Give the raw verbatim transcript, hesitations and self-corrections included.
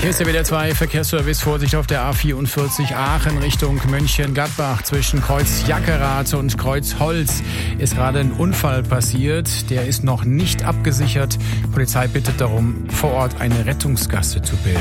Hier ist der W D R zwei Verkehrsservice. Vorsicht auf der A vierundvierzig Aachen Richtung Mönchengladbach. Zwischen Kreuz Jackerath und Kreuz Holz ist gerade ein Unfall passiert. Der ist noch nicht abgesichert. Die Polizei bittet darum, vor Ort eine Rettungsgasse zu bilden.